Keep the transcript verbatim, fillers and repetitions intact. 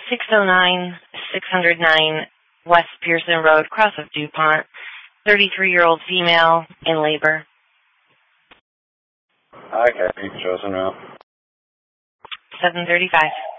six oh nine, six oh nine West Pearson Road, cross of DuPont. thirty-three-year-old female in labor. Okay, chosen route. seven thirty-five.